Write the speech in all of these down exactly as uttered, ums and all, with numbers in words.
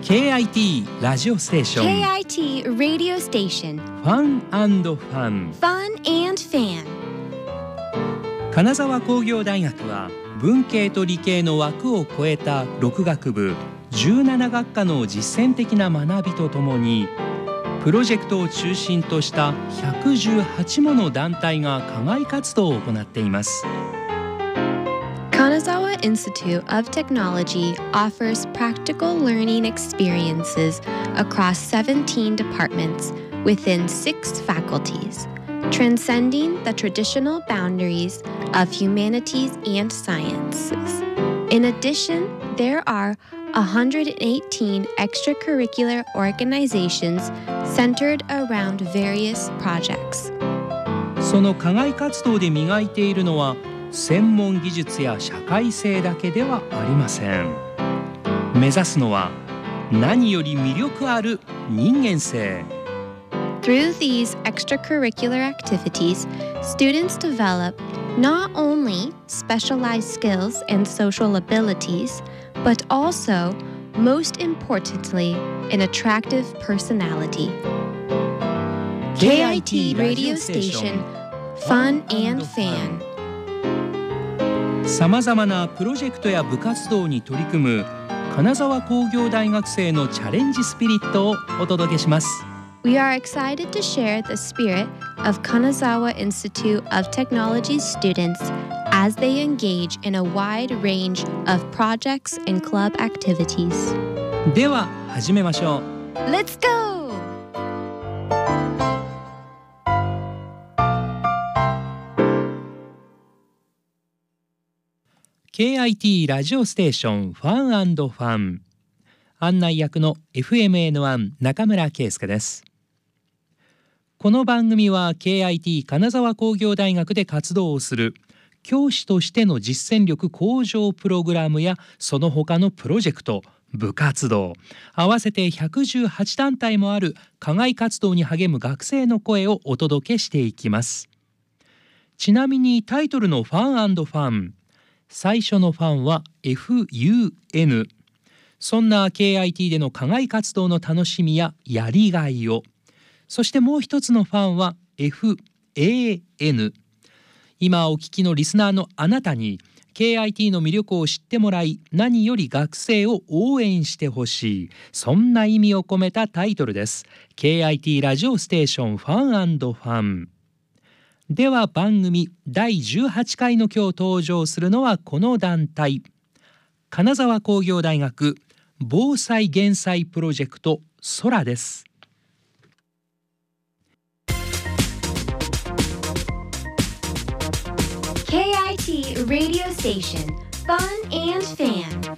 ケーアイティー ラジオステーションケーアイティー Radio Station ファン&ファン Fun and Fan 金沢工業大学は文系と理系の枠を超えたろく学部じゅうなな学科の実践的な学びとともにプロジェクトを中心としたひゃくじゅうはちもの団体が課外活動を行っています。 Kanazawa Institute of Technology offers practical learning experiences across seventeen departments within six faculties, transcending the traditional boundaries of humanities and sciences. In addition, there are one hundred eighteen extracurricular organizations centered around various projects. その課外活動で磨いているのは専門技術や社会性だけではありません。目指すのは何より魅力ある人間性。 Through these extracurricular activities, students develop not only specialized skills and social abilities, but also, most importantly, an attractive personality. ケーアイティー Radio Station Fun and Fanさまざまなプロジェクトや部活動に取り組む金沢工業大学生のチャレンジスピリットをお届けします。We are excited to share the spirit of Kanazawa Institute of Technology students as they engage in a wide range of projects and club activities. では始めましょう。 Let's go! ケーアイティー ラジオステーションファン&ファン案内役の エフエムエヌワン 中村圭介です。この番組は ケーアイティー 金沢工業大学で活動をする教師としての実践力向上プログラムやその他のプロジェクト、部活動合わせてひゃくじゅうはち団体もある課外活動に励む学生の声をお届けしていきます。ちなみにタイトルのファン&ファン最初のファンは エフユーエヌ そんな ケーアイティー での課外活動の楽しみややりがいをそしてもう一つのファンは エフエーエヌ 今お聞きのリスナーのあなたに ケーアイティー の魅力を知ってもらい何より学生を応援してほしいそんな意味を込めたタイトルです。 ケーアイティー ラジオステーションファン&ファンでは番組だいじゅうはちかいの今日登場するのはこの団体金沢工業大学防災減災プロジェクト空です。 ケーアイティー Radio Station Fun and Fan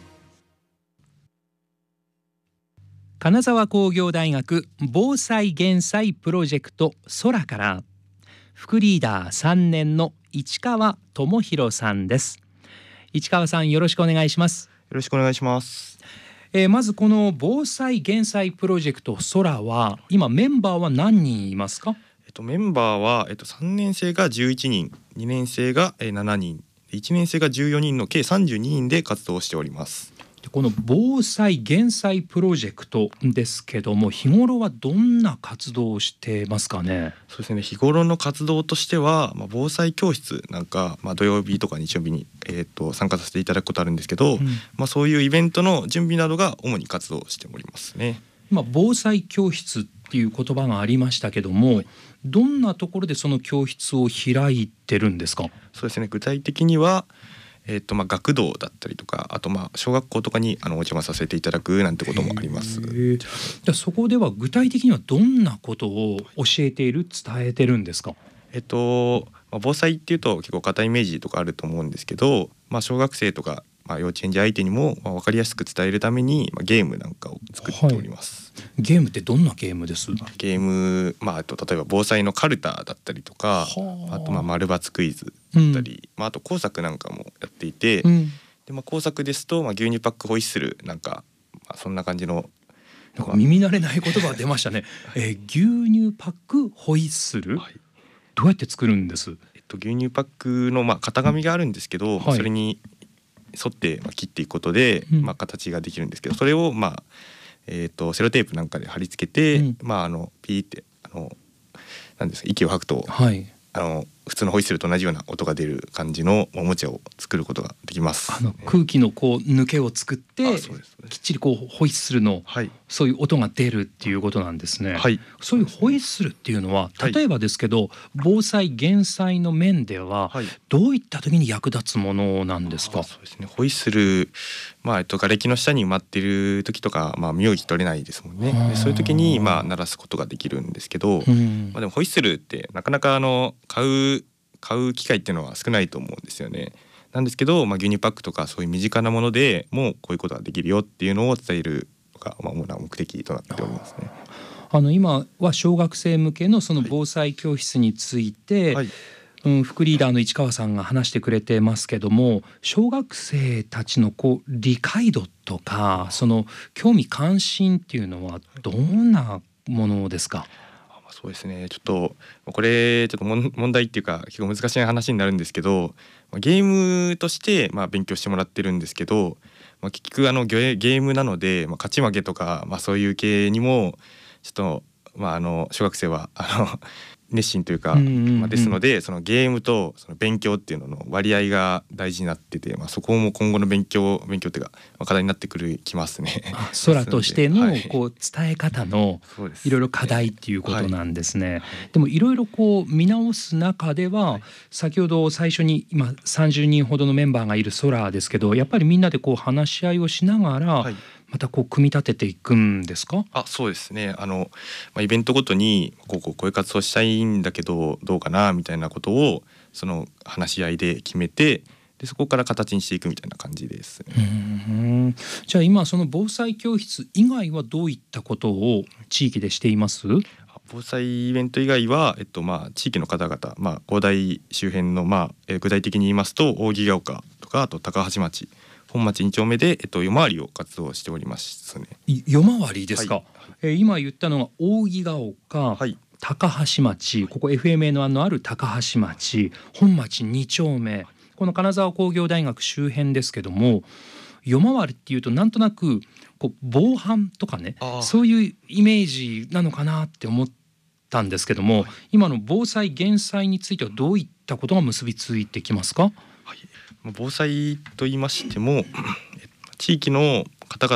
金沢工業大学防災減災プロジェクト空から副リーダーさんねんの市川智弘さんです。市川さんよろしくお願いします。 よろしくお願いします。 えー、まずこの防災減災プロジェクト空は今メンバーは何人いますか？ えっとメンバーは、えっと、さんねん生がじゅういちにん、にねん生がしちにん、いちねん生がじゅうよにんの計さんじゅうににんで活動しております。 この防災減災プロジェクトですけども日頃はどんな活動をしてますかね？ そうですね、日頃の活動としては、まあ、防災教室なんか、まあ、土曜日とか日曜日に、えー、と参加させていただくことあるんですけど、うんまあ、そういうイベントの準備などが主に活動しておりますね。 今防災教室っていう言葉がありましたけども、はい、どんなところでその教室を開いてるんですか？ そうですね、具体的にはえーとまあ、学童だったりとかあとまあ小学校とかにあのお邪魔させていただくなんてこともあります。 じゃあそこでは具体的にはどんなことを教えている伝えてるんですか？ えっとまあ、防災っていうと結構固いイメージとかあると思うんですけど、まあ、小学生とか、まあ、幼稚園児相手にもまあ分かりやすく伝えるために、まあ、ゲームなんかを作っております。 はい、ゲームってどんなゲームです？ ゲーム、まあ、あと例えば防災のカルタだったりとかあとまあ丸×クイズだったり、うんまあ、あと工作なんかもやっていて、うんでまあ、工作ですと、まあ、牛乳パックホイッスルなんか、まあ、そんな感じのなんか耳慣れない言葉が出ましたね、えー、牛乳パックホイッスル、はい、どうやって作るんです？ えっと、牛乳パックのまあ型紙があるんですけど、うん、それに沿ってまあ切っていくことで、うんまあ、形ができるんですけどそれをまあえー、とセロテープなんかで貼り付けて、 うんまああのピーってあのなんですか息を吐くと、 はい、 あの普通のホイッスルと同じような音が出る感じのおもちゃを作ることができます。 あの空気のこう抜けを作ってあそうですそうですきっちりこうホイッスルのはいそういう音が出るっていうことなんですね。 はい、 そういうホイッスルっていうのははい例えばですけど、防災減災の面でははい、 どういった時に役立つものなんですか？ あそうですね、ホイッスル、まあえっと、瓦礫の下に埋まってる時とか、まあ、身動き取れないですもんね。でそういう時に、まあ、鳴らすことができるんですけど、 うんまあ、でもホイッスルってなかなかあの買う買う機会っていうのは少ないと思うんですよね。なんですけど、まあ、牛乳パックとかそういう身近なものでもうこういうことができるよっていうのを伝えるのが、まあ、主な目的となっておりますね。 あの今は小学生向けのその防災教室について、 はいうん、副リーダーの市川さんが話してくれてますけども、小学生たちのこう理解度とかその興味関心っていうのはどんなものですか？ そうですね、ちょっとこれちょっと問題っていうか結構難しい話になるんですけど、ゲームとしてまあ勉強してもらってるんですけど、まあ、結局あのゲゲームなので、まあ、勝ち負けとか、まあ、そういう系にもちょっと、まあ、あの小学生はあの熱心というか、 うんうんうん、 まあ、ですのでそのゲームとその勉強っていうのの割合が大事になってて、まあ、そこも今後の勉強勉強っていうか課題になってくるきますね。 あ空としてのはいこう伝え方のそうですいろいろ課題っていうことなんですね。 はいでもいろいろこう見直す中では、 はい先ほど最初に今さんじゅうにんほどのメンバーがいる空ですけど、やっぱりみんなでこう話し合いをしながら、 はいまたこう組み立てていくんですか？ あそうですね、あの、まあ、イベントごとにこうこうこういう活動したいんだけどどうかなみたいなことをその話し合いで決めて、でそこから形にしていくみたいな感じですね。 うーんじゃあ今その防災教室以外はどういったことを地域でしています？ 防災イベント以外は、えっとまあ、地域の方々、まあ、広大周辺の、まあえー具体的に言いますと扇ヶ丘とかあと高橋町本町に丁目で、えっと、夜回りを活動しておりますね。 い夜回りですか？ はいえー今言ったのが扇ヶ丘、 はい高橋町、ここ エフエムエヌワン のある高橋町、本町に丁目、この金沢工業大学周辺ですけども、夜回りっていうとなんとなくこう防犯とかね、 あーそういうイメージなのかなって思ったんですけども、 はい今の防災減災についてはどういったことが結びついてきますか？ はい、防災と言いましても地域の方々